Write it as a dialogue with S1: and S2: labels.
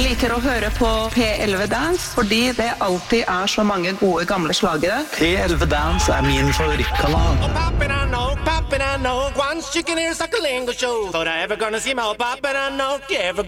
S1: liker å høre på P11 Dance, fordi det alltid så mange gode gamle slagere.
S2: P11 Dance min favorittkanal.
S3: Poppin' I know, one chicken ears like a lingo show. Thought I ever gonna see my poppin' I know, ever